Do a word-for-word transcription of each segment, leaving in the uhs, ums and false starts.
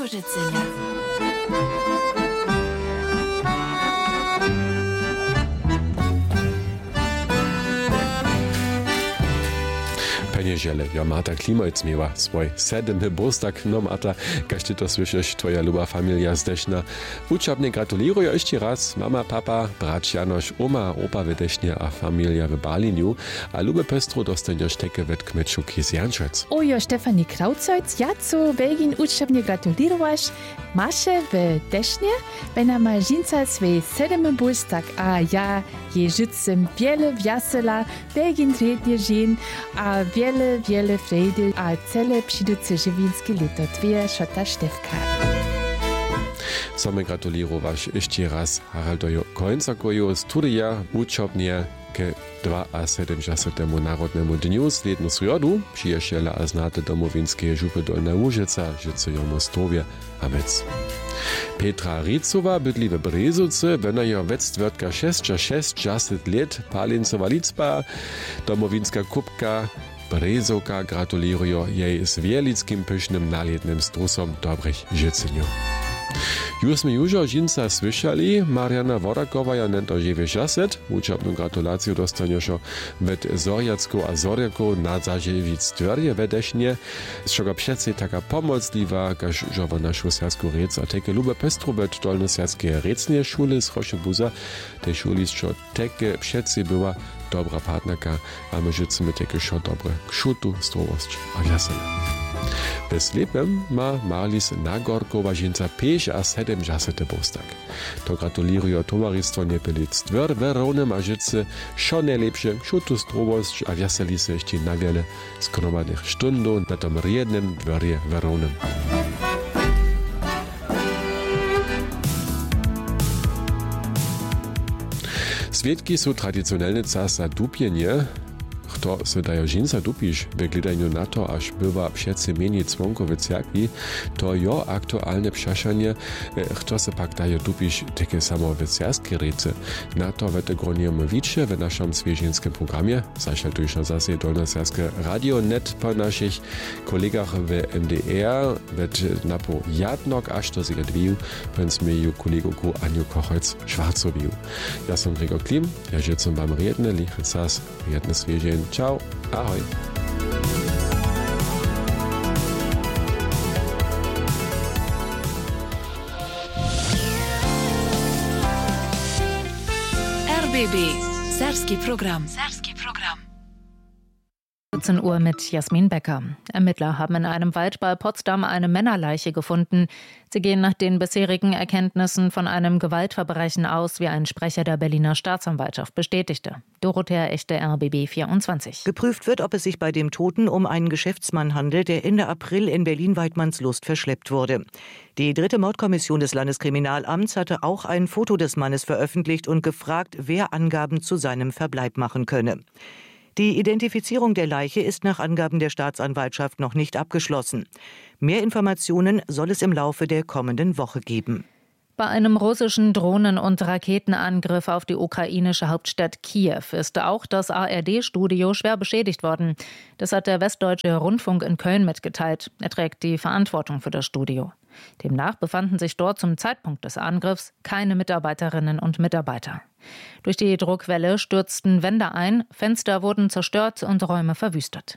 Kożycynia. Niedzielę. Ja Marta Klimojc miała swój siedmy bostak nom ata, każ ty to słyszysz, twoja luba familia zdechna. Uczabnie gratuluję jeszcze raz, mama, papa, brat Janosz, oma, opa wydeśnie, a familia w Baliniu, a lube pestro dostaniesz teke wet kmeczu Kiesjanczec. Ojo, Stefanie Krauzojc, ja co Belgin uczabnie gratuluję, masze w desznie, bena ma żinca swój siedmy bostak, a ja je życem wiele wiasela, Belgin rednie żin, a wiele Wiele, wiele Freude, a cele przyjduce żywińskie lito. Twoja szota Stefka. Same gratulirowasz jeszcze raz Haraldoju Końcakoju z Tudia uczobnie ke dwudziestemu Narodnemu Dniu Slednu Sriodu przyjeżdżała a znate domowinskie żupy Dolna Łużyca, życują zdrowie a wec. Petra Ricowa bydli w Brezuce, wena jo wec twiertka sześćdziesiąt lat, Palincowa Licpa, domowinska kubka, Brezovka gratuluję jej z wielickim pysznym nalietnym strusom dobrych życzeniu. Już sme južo žinca słyszeli, Mariana Wodakowa ja nento żywy szaset, uczobną gratulację dostanieszo wet Zorjacku a Zorjaku na zażywic twerje wedesznie, z czego przecie taka pomocliwa, każ żowa naszą serską rec, a teke lube pestru wet dolnoserskie recnie szule z Rošebuza, tej szuli, co teke przecie była dobra partnerka, a my życzymy teke szo dobre kszutu, zdrowość a wiasele. Bez lepem ma Marlis Nagorkowa žinca pięć a siedemdziesiąt bostak. To gratuluję towarzystwo Niepelic Dwör Weronem a życy szo najlepsze szutu zdrowość a wiaseli se jeszcze na wiele skromadnych stundów na tom riednym dworze Weronem. Swietki są tradycjonalne casa dupienie, kto se daje žinca dupiš w gledaniu na to, aż bywa przece mniej członkowie cerkwi, to jo aktualne przeszanie, kto se pak daje dupiš takie samo w cerskie rece. Na to wete gronujemy wicze w naszym zwierzęcym programie. Zaśledujcie zase Dolnoserskie Radio Net po naszych kolegach w M D R, wet napo jadnok aż do zjedwiu, więc mieju kolegoku Aniu Kochojc-Schwarzowiu. Ja som Gregor Klim, ja życzę wam riedne, lichy czas, riedne zwierzę. Ciao, ahoj. R B B, Serski Program. Serski Program. vierzehn Uhr mit Jasmin Becker. Ermittler haben in einem Wald bei Potsdam eine Männerleiche gefunden. Sie gehen nach den bisherigen Erkenntnissen von einem Gewaltverbrechen aus, wie ein Sprecher der Berliner Staatsanwaltschaft bestätigte. Dorothea Echte, R B B vierundzwanzig. Geprüft wird, ob es sich bei dem Toten um einen Geschäftsmann handelt, der Ende April in Berlin-Weidmannslust verschleppt wurde. Die dritte Mordkommission des Landeskriminalamts hatte auch ein Foto des Mannes veröffentlicht und gefragt, wer Angaben zu seinem Verbleib machen könne. Die Identifizierung der Leiche ist nach Angaben der Staatsanwaltschaft noch nicht abgeschlossen. Mehr Informationen soll es im Laufe der kommenden Woche geben. Bei einem russischen Drohnen- und Raketenangriff auf die ukrainische Hauptstadt Kiew ist auch das A R D-Studio schwer beschädigt worden. Das hat der Westdeutsche Rundfunk in Köln mitgeteilt. Er trägt die Verantwortung für das Studio. Demnach befanden sich dort zum Zeitpunkt des Angriffs keine Mitarbeiterinnen und Mitarbeiter. Durch die Druckwelle stürzten Wände ein, Fenster wurden zerstört und Räume verwüstet.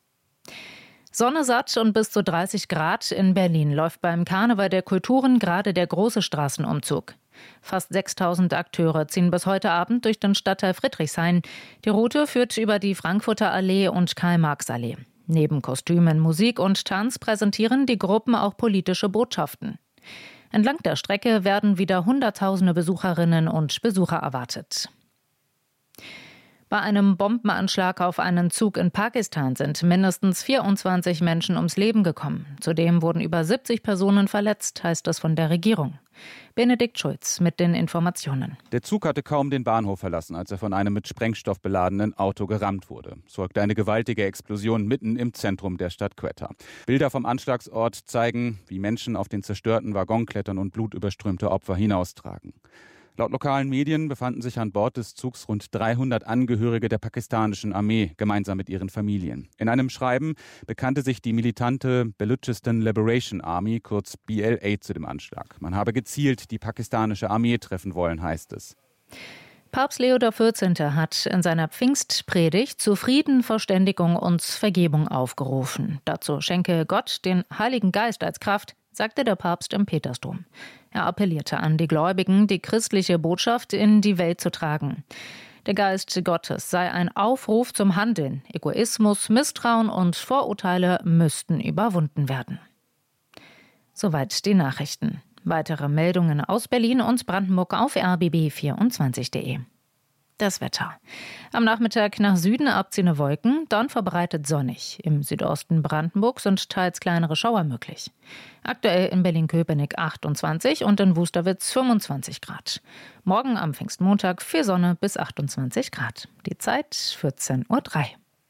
Sonne satt und bis zu dreißig Grad in Berlin läuft beim Karneval der Kulturen gerade der große Straßenumzug. Fast sechstausend Akteure ziehen bis heute Abend durch den Stadtteil Friedrichshain. Die Route führt über die Frankfurter Allee und Karl-Marx-Allee. Neben Kostümen, Musik und Tanz präsentieren die Gruppen auch politische Botschaften. Entlang der Strecke werden wieder Hunderttausende Besucherinnen und Besucher erwartet. Bei einem Bombenanschlag auf einen Zug in Pakistan sind mindestens vierundzwanzig Menschen ums Leben gekommen. Zudem wurden über siebzig Personen verletzt, heißt es von der Regierung. Benedikt Schulz mit den Informationen. Der Zug hatte kaum den Bahnhof verlassen, als er von einem mit Sprengstoff beladenen Auto gerammt wurde. Es folgte eine gewaltige Explosion mitten im Zentrum der Stadt Quetta. Bilder vom Anschlagsort zeigen, wie Menschen auf den zerstörten Waggon klettern und blutüberströmte Opfer hinaustragen. Laut lokalen Medien befanden sich an Bord des Zugs rund dreihundert Angehörige der pakistanischen Armee, gemeinsam mit ihren Familien. In einem Schreiben bekannte sich die militante Baluchistan Liberation Army, kurz B L A, zu dem Anschlag. Man habe gezielt die pakistanische Armee treffen wollen, heißt es. Papst Leo der vierzehnte. Hat in seiner Pfingstpredigt zu Frieden, Verständigung und Vergebung aufgerufen. Dazu schenke Gott den Heiligen Geist als Kraft, sagte der Papst im Petersdom. Er appellierte an die Gläubigen, die christliche Botschaft in die Welt zu tragen. Der Geist Gottes sei ein Aufruf zum Handeln. Egoismus, Misstrauen und Vorurteile müssten überwunden werden. Soweit die Nachrichten. Weitere Meldungen aus Berlin und Brandenburg auf r b b vierundzwanzig punkt d e. Das Wetter. Am Nachmittag nach Süden abziehende Wolken, dann verbreitet sonnig. Im Südosten Brandenburgs sind teils kleinere Schauer möglich. Aktuell in Berlin-Köpenick achtundzwanzig und in Wusterwitz fünfundzwanzig Grad. Morgen am Pfingstmontag viel Sonne bis achtundzwanzig Grad. Die Zeit vierzehn Uhr drei.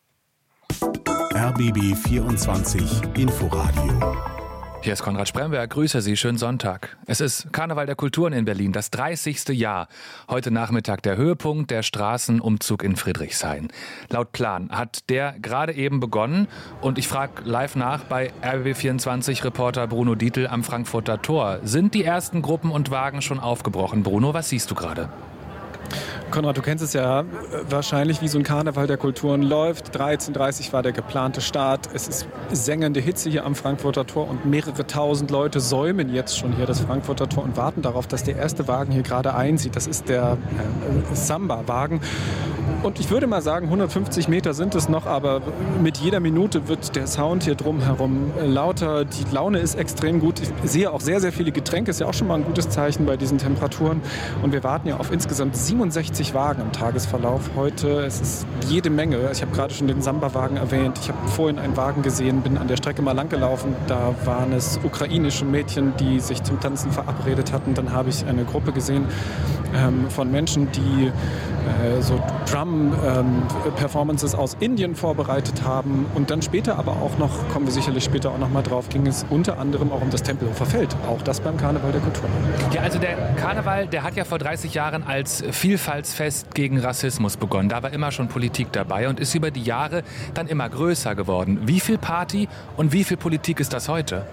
R B B vierundzwanzig Inforadio. Hier ist Konrad Spremberg, grüße Sie, schönen Sonntag. Es ist Karneval der Kulturen in Berlin, das dreißigste Jahr. Heute Nachmittag der Höhepunkt, der Straßenumzug in Friedrichshain. Laut Plan hat der gerade eben begonnen und ich frage live nach bei R B B vierundzwanzig-Reporter Bruno Dietl am Frankfurter Tor. Sind die ersten Gruppen und Wagen schon aufgebrochen? Bruno, was siehst du gerade? Konrad, du kennst es ja wahrscheinlich, wie so ein Karneval der Kulturen läuft. dreizehn Uhr dreißig war der geplante Start. Es ist sengende Hitze hier am Frankfurter Tor und mehrere tausend Leute säumen jetzt schon hier das Frankfurter Tor und warten darauf, dass der erste Wagen hier gerade einzieht. Das ist der äh, Samba-Wagen. Und ich würde mal sagen, hundertfünfzig Meter sind es noch, aber mit jeder Minute wird der Sound hier drumherum lauter. Die Laune ist extrem gut. Ich sehe auch sehr, sehr viele Getränke. Ist ja auch schon mal ein gutes Zeichen bei diesen Temperaturen. Und wir warten ja auf insgesamt siebenundsechzig Wagen im Tagesverlauf heute. Es ist jede Menge. Ich habe gerade schon den Samba-Wagen erwähnt. Ich habe vorhin einen Wagen gesehen, bin an der Strecke mal lang gelaufen. Da waren es ukrainische Mädchen, die sich zum Tanzen verabredet hatten. Dann habe ich eine Gruppe gesehen ähm, von Menschen, die äh, so Drum-Performances ähm, aus Indien vorbereitet haben. Und dann später aber auch noch, kommen wir sicherlich später auch noch mal drauf, ging es unter anderem auch um das Tempelhofer Feld. Auch das beim Karneval der Kulturen. Ja, also der Karneval, der hat ja vor dreißig Jahren als Vielfaltsfest gegen Rassismus begonnen. Da war immer schon Politik dabei und ist über die Jahre dann immer größer geworden. Wie viel Party und wie viel Politik ist das heute?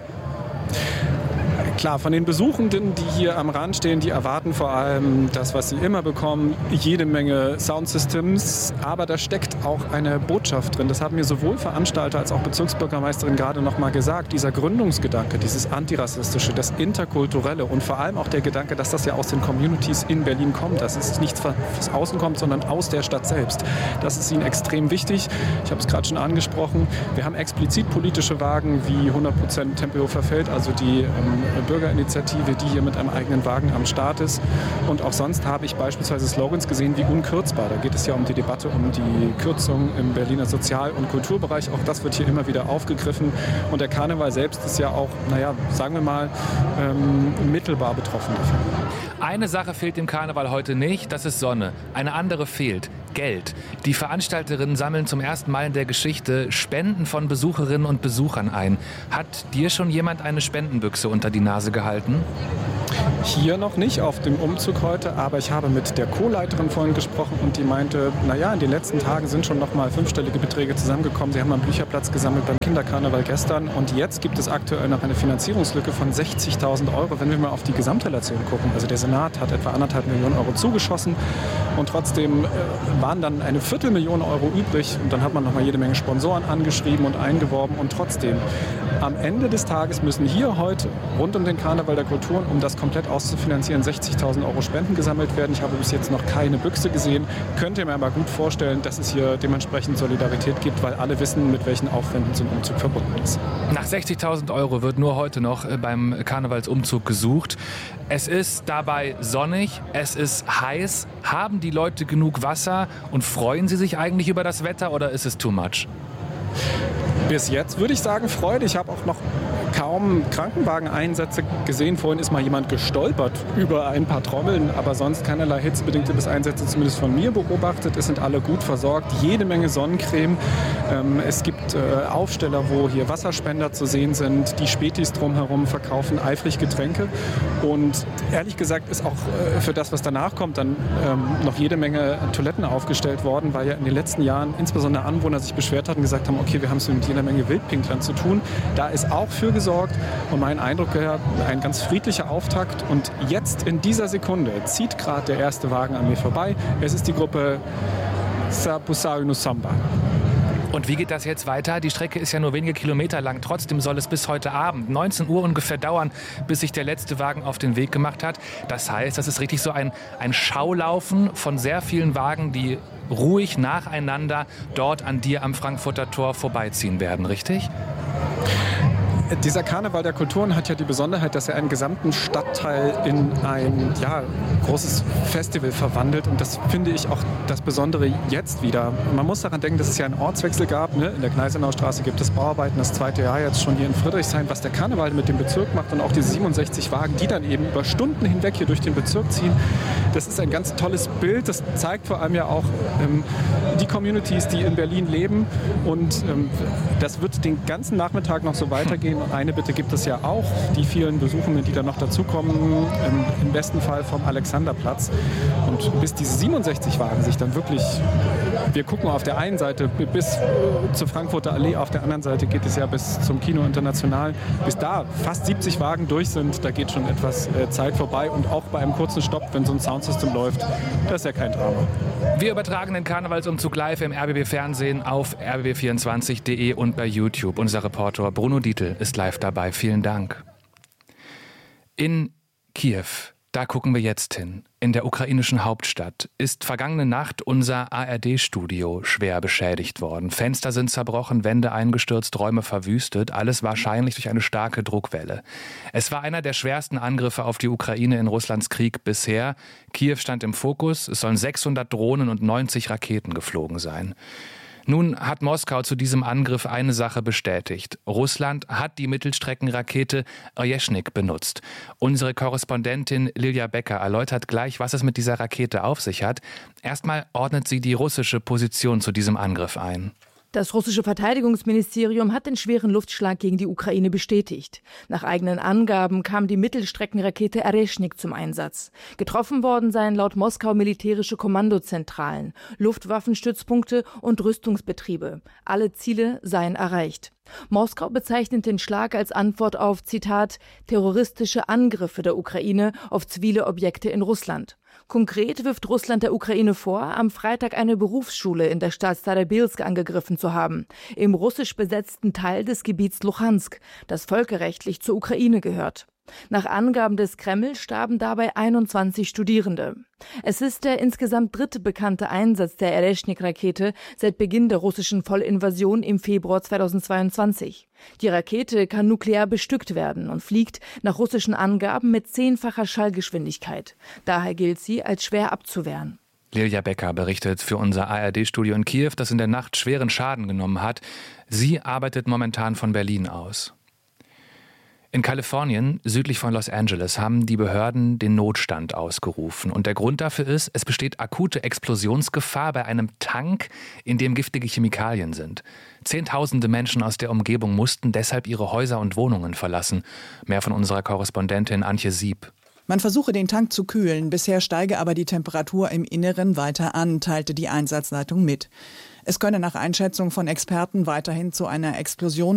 Klar, von den Besuchenden, die hier am Rand stehen, die erwarten vor allem das, was sie immer bekommen, jede Menge Soundsystems, aber da steckt auch eine Botschaft drin. Das haben mir sowohl Veranstalter als auch Bezirksbürgermeisterin gerade noch mal gesagt. Dieser Gründungsgedanke, dieses Antirassistische, das Interkulturelle und vor allem auch der Gedanke, dass das ja aus den Communities in Berlin kommt, dass es nicht von außen kommt, sondern aus der Stadt selbst. Das ist ihnen extrem wichtig. Ich habe es gerade schon angesprochen. Wir haben explizit politische Wagen wie hundert Prozent Tempelhofer Feld, also die ähm, Bürgerinitiative, die hier mit einem eigenen Wagen am Start ist. Und auch sonst habe ich beispielsweise Slogans gesehen wie unkürzbar. Da geht es ja um die Debatte um die Kürzung im Berliner Sozial- und Kulturbereich. Auch das wird hier immer wieder aufgegriffen. Und der Karneval selbst ist ja auch, naja, sagen wir mal, ähm, mittelbar betroffen davon. Eine Sache fehlt dem Karneval heute nicht, das ist Sonne. Eine andere fehlt, Geld. Die Veranstalterinnen sammeln zum ersten Mal in der Geschichte Spenden von Besucherinnen und Besuchern ein. Hat dir schon jemand eine Spendenbüchse unter die Nase gehalten? Hier noch nicht auf dem Umzug heute, aber ich habe mit der Co-Leiterin vorhin gesprochen und die meinte, naja, in den letzten Tagen sind schon noch mal fünfstellige Beträge zusammengekommen. Sie haben einen Bücherplatz gesammelt beim Kinderkarneval gestern und jetzt gibt es aktuell noch eine Finanzierungslücke von sechzigtausend Euro, wenn wir mal auf die Gesamtrelation gucken. Also der Senat hat etwa anderthalb Millionen Euro zugeschossen und trotzdem äh, waren dann eine Viertelmillion Euro übrig und dann hat man noch mal jede Menge Sponsoren angeschrieben und eingeworben und trotzdem am Ende des Tages müssen hier heute rund um den Karneval der Kulturen, um das komplett auszufinanzieren, sechzigtausend Euro Spenden gesammelt werden. Ich habe bis jetzt noch keine Büchse gesehen, könnte mir aber gut vorstellen, dass es hier dementsprechend Solidarität gibt, weil alle wissen, mit welchen Aufwänden so ein Umzug verbunden ist. Nach sechzigtausend Euro wird nur heute noch beim Karnevalsumzug gesucht. Es ist dabei sonnig, es ist heiß. Haben die Leute genug Wasser und freuen sie sich eigentlich über das Wetter oder ist es too much? Bis jetzt würde ich sagen Freude. Ich habe auch noch kaum Krankenwageneinsätze gesehen. Vorhin ist mal jemand gestolpert über ein paar Trommeln, aber sonst keinerlei hitzebedingte Einsätze, zumindest von mir beobachtet. Es sind alle gut versorgt, jede Menge Sonnencreme. Ähm, es gibt äh, Aufsteller, wo hier Wasserspender zu sehen sind. Die Spätis drumherum verkaufen eifrig Getränke. Und ehrlich gesagt ist auch äh, für das, was danach kommt, dann ähm, noch jede Menge Toiletten aufgestellt worden, weil ja in den letzten Jahren insbesondere Anwohner sich beschwert hatten und gesagt haben, okay, wir haben es mit jeder Menge Wildpinklern zu tun. Da ist auch für gesorgt und mein Eindruck wäre ein ganz friedlicher Auftakt. Und jetzt in dieser Sekunde zieht gerade der erste Wagen an mir vorbei. Es ist die Gruppe Sapusau Nusamba. Und wie geht das jetzt weiter? Die Strecke ist ja nur wenige Kilometer lang. Trotzdem soll es bis heute Abend, neunzehn Uhr ungefähr, dauern, bis sich der letzte Wagen auf den Weg gemacht hat. Das heißt, das ist richtig so ein, ein Schaulaufen von sehr vielen Wagen, die ruhig nacheinander dort an dir am Frankfurter Tor vorbeiziehen werden, richtig? Dieser Karneval der Kulturen hat ja die Besonderheit, dass er einen gesamten Stadtteil in ein ja, großes Festival verwandelt. Und das finde ich auch das Besondere jetzt wieder. Man muss daran denken, dass es ja einen Ortswechsel gab. Ne? In der Gneisenaustraße gibt es Bauarbeiten, das zweite Jahr jetzt schon hier in Friedrichshain. Was der Karneval mit dem Bezirk macht und auch diese siebenundsechzig Wagen, die dann eben über Stunden hinweg hier durch den Bezirk ziehen, das ist ein ganz tolles Bild. Das zeigt vor allem ja auch ähm, die Communities, die in Berlin leben. Und ähm, das wird den ganzen Nachmittag noch so weitergehen. Und eine Bitte gibt es ja auch, die vielen Besuchenden, die dann noch dazukommen, im, im besten Fall vom Alexanderplatz. Und bis diese siebenundsechzig Wagen sich dann wirklich, wir gucken auf der einen Seite bis zur Frankfurter Allee, auf der anderen Seite geht es ja bis zum Kino International, bis da fast siebzig Wagen durch sind, da geht schon etwas äh, Zeit vorbei. Und auch bei einem kurzen Stopp, wenn so ein Soundsystem läuft, das ist ja kein Drama. Wir übertragen den Karnevalsumzug live im R B B Fernsehen auf r b b vierundzwanzig punkt de und bei YouTube. Unser Reporter Bruno Dietl ist live dabei. Vielen Dank. In Kiew, da gucken wir jetzt hin. In der ukrainischen Hauptstadt ist vergangene Nacht unser A R D-Studio schwer beschädigt worden. Fenster sind zerbrochen, Wände eingestürzt, Räume verwüstet. Alles wahrscheinlich durch eine starke Druckwelle. Es war einer der schwersten Angriffe auf die Ukraine in Russlands Krieg bisher. Kiew stand im Fokus. Es sollen sechshundert Drohnen und neunzig Raketen geflogen sein. Nun hat Moskau zu diesem Angriff eine Sache bestätigt. Russland hat die Mittelstreckenrakete Ojeschnik benutzt. Unsere Korrespondentin Lilja Becker erläutert gleich, was es mit dieser Rakete auf sich hat. Erstmal ordnet sie die russische Position zu diesem Angriff ein. Das russische Verteidigungsministerium hat den schweren Luftschlag gegen die Ukraine bestätigt. Nach eigenen Angaben kam die Mittelstreckenrakete Ojeschnik zum Einsatz. Getroffen worden seien laut Moskau militärische Kommandozentralen, Luftwaffenstützpunkte und Rüstungsbetriebe. Alle Ziele seien erreicht. Moskau bezeichnet den Schlag als Antwort auf, Zitat, terroristische Angriffe der Ukraine auf zivile Objekte in Russland. Konkret wirft Russland der Ukraine vor, am Freitag eine Berufsschule in der Stadt Starobilsk angegriffen zu haben, im russisch besetzten Teil des Gebiets Luhansk, das völkerrechtlich zur Ukraine gehört. Nach Angaben des Kreml starben dabei einundzwanzig Studierende. Es ist der insgesamt dritte bekannte Einsatz der Ojeschnik-Rakete seit Beginn der russischen Vollinvasion im Februar zweitausendzweiundzwanzig. Die Rakete kann nuklear bestückt werden und fliegt nach russischen Angaben mit zehnfacher Schallgeschwindigkeit. Daher gilt sie als schwer abzuwehren. Lilja Becker berichtet für unser A R D-Studio in Kiew, das in der Nacht schweren Schaden genommen hat. Sie arbeitet momentan von Berlin aus. In Kalifornien, südlich von Los Angeles, haben die Behörden den Notstand ausgerufen. Und der Grund dafür ist, es besteht akute Explosionsgefahr bei einem Tank, in dem giftige Chemikalien sind. Zehntausende Menschen aus der Umgebung mussten deshalb ihre Häuser und Wohnungen verlassen. Mehr von unserer Korrespondentin Antje Sieb. Man versuche, den Tank zu kühlen. Bisher steige aber die Temperatur im Inneren weiter an, teilte die Einsatzleitung mit. Es könne nach Einschätzung von Experten weiterhin zu einer Explosion